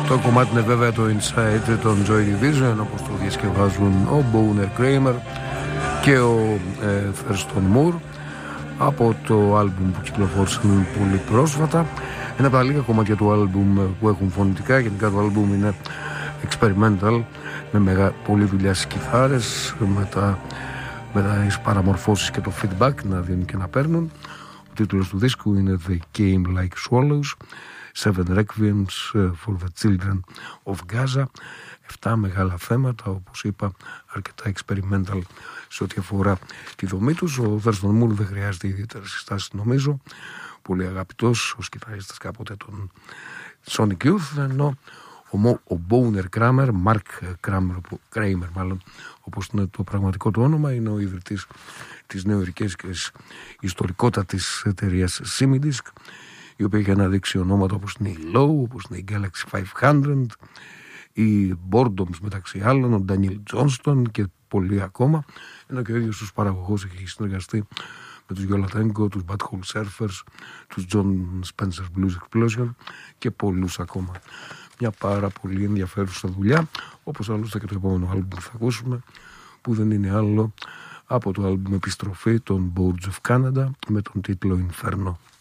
Το κομμάτι είναι βέβαια το Inside των Joy Division, όπως το διασκευάζουν ο Boner Kramer και ο Thurston Moore από το άλμπουμ που κυκλοφόρησαν πολύ πρόσφατα. Ένα από τα λίγα κομμάτια του άλμπουμ που έχουν φωνητικά. Γενικά το άλμπουμ είναι experimental, με πολλή δουλειά στις κιθάρες, με τις παραμορφώσεις και το feedback να δίνουν και να παίρνουν. Ο τίτλος του δίσκου είναι The Game Like Swallows, 7 Requiems for the Children of Gaza. 7 μεγάλα θέματα, όπως είπα, αρκετά experimental σε ό,τι αφορά τη δομή τους. Ο Thurston Moore δεν χρειάζεται ιδιαίτερη συστάση, νομίζω. Πολύ αγαπητός ως κιθαρίστας κάποτε των Sonic Youth, ενώ ο Boner Kramer, Mark Kramer μάλλον, όπως είναι το πραγματικό του όνομα, είναι ο ιδρυτής της νεοειρικής ιστορικότατης εταιρείας Simidisk, η οποία έχει αναδείξει ονόματα όπως είναι η Low, όπως είναι η Galaxy 500, η Boredoms μεταξύ άλλων, ο Daniel Johnston και πολλοί ακόμα, ενώ και ο ίδιος τους παραγωγός έχει συνεργαστεί με τους Γιολατέγκο, τους Bad Hole Surfers, τους John Spencer Blues Explosion και πολλούς ακόμα. Μια πάρα πολύ ενδιαφέρουσα δουλειά, όπως άλλωστε και το επόμενο άλμπουμ που θα ακούσουμε, που δεν είναι άλλο από το άλμπουμ επιστροφή των Boards of Canada με τον τίτλο Inferno.